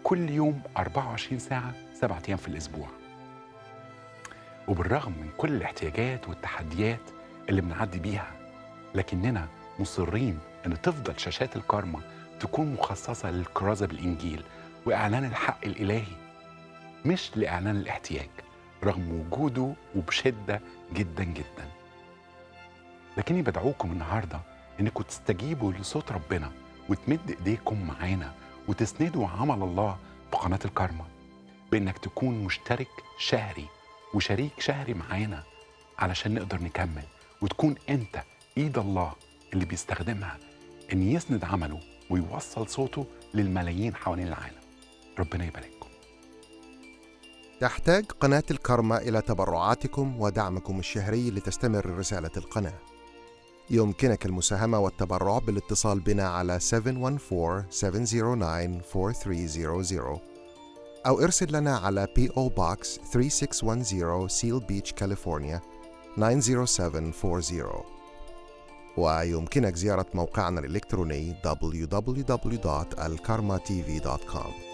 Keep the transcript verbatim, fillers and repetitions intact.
كل يوم أربعة وعشرين ساعة سبعة أيام في الأسبوع. وبالرغم من كل الاحتياجات والتحديات اللي بنعدي بيها، لكننا مصرين أن تفضل شاشات الكارما تكون مخصصة للكرازة بالإنجيل وإعلان الحق الإلهي، مش لإعلان الاحتياج، رغم وجوده وبشدة جدا جدا. لكني بدعوكم النهاردة إنكم تستجيبوا لصوت ربنا وتمد إيديكم معانا وتسندوا عمل الله في قناة الكارما، بإنك تكون مشترك شهري وشريك شهري معانا علشان نقدر نكمل، وتكون أنت إيد الله اللي بيستخدمها إن يسند عمله ويوصل صوته للملايين حوالين العالم. ربنا يبارككم. تحتاج قناة الكارما إلى تبرعاتكم ودعمكم الشهري لتستمر رسالة القناة. يمكنك المساهمة والتبرع بالاتصال بنا على سبعة واحد أربعة سبعة صفر تسعة أربعة ثلاثة صفر صفر أو ارسل لنا على بي أو Box ثلاثة ستة واحد صفر Seal Beach, كاليفورنيا تسعة صفر سبعة أربعة صفر. ويمكنك زيارة موقعنا الإلكتروني دبليو دبليو دبليو دوت الكارما تي في دوت كوم.